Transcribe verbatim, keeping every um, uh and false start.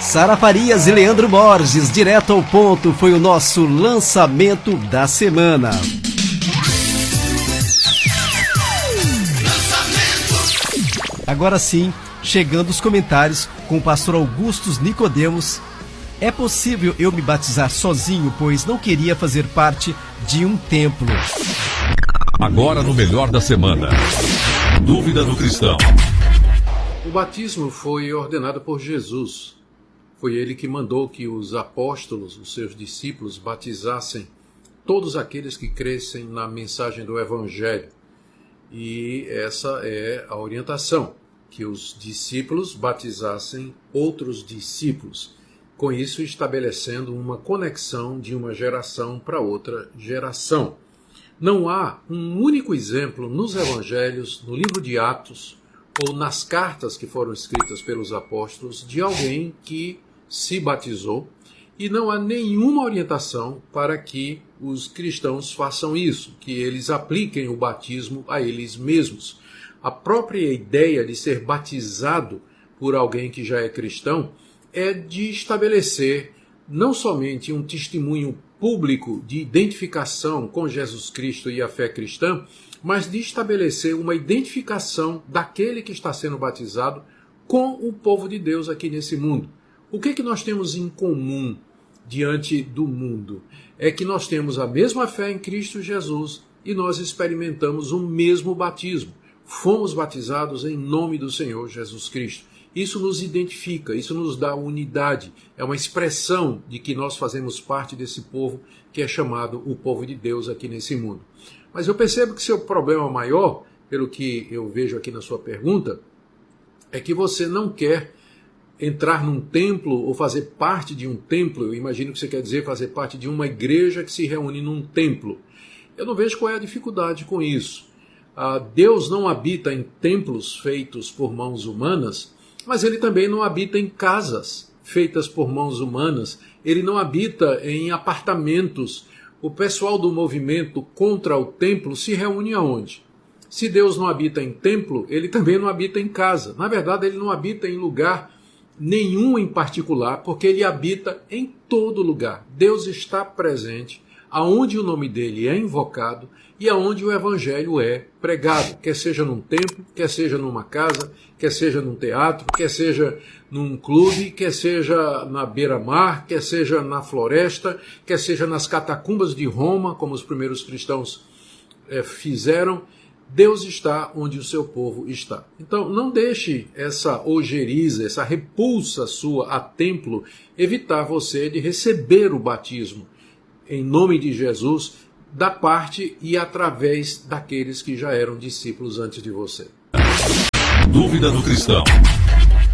Sara Farias e Leandro Borges, direto ao ponto, foi o nosso lançamento da semana. Agora sim, chegando os comentários com o pastor Augustus Nicodemos. É possível eu me batizar sozinho, pois não queria fazer parte de um templo. Agora no Melhor da Semana. Dúvida do cristão. O batismo foi ordenado por Jesus. Foi ele que mandou que os apóstolos, os seus discípulos, batizassem todos aqueles que crescem na mensagem do Evangelho. E essa é a orientação, que os discípulos batizassem outros discípulos, com isso estabelecendo uma conexão de uma geração para outra geração. Não há um único exemplo nos Evangelhos, no livro de Atos, ou nas cartas que foram escritas pelos apóstolos, de alguém que se batizou, e não há nenhuma orientação para que os cristãos façam isso, que eles apliquem o batismo a eles mesmos. A própria ideia de ser batizado por alguém que já é cristão é de estabelecer não somente um testemunho público de identificação com Jesus Cristo e a fé cristã, mas de estabelecer uma identificação daquele que está sendo batizado com o povo de Deus aqui nesse mundo. O que é que nós temos em comum diante do mundo? É que nós temos a mesma fé em Cristo Jesus e nós experimentamos o mesmo batismo. Fomos batizados em nome do Senhor Jesus Cristo. Isso nos identifica, isso nos dá unidade. É uma expressão de que nós fazemos parte desse povo que é chamado o povo de Deus aqui nesse mundo. Mas eu percebo que seu problema maior, pelo que eu vejo aqui na sua pergunta, é que você não quer entrar num templo ou fazer parte de um templo. Eu imagino que você quer dizer fazer parte de uma igreja que se reúne num templo. Eu não vejo qual é a dificuldade com isso. Ah, Deus não habita em templos feitos por mãos humanas, mas ele também não habita em casas feitas por mãos humanas. Ele não habita em apartamentos. O pessoal do movimento contra o templo se reúne aonde? Se Deus não habita em templo, ele também não habita em casa. Na verdade, ele não habita em lugar nenhum em particular, porque ele habita em todo lugar. Deus está presente aonde o nome dele é invocado e aonde o evangelho é pregado, quer seja num templo, quer seja numa casa, quer seja num teatro, quer seja num clube, quer seja na beira-mar, quer seja na floresta, quer seja nas catacumbas de Roma, como os primeiros cristãos é, fizeram. Deus está onde o seu povo está. Então, não deixe essa ojeriza, essa repulsa sua a templo evitar você de receber o batismo em nome de Jesus, da parte e através daqueles que já eram discípulos antes de você. Dúvida do cristão.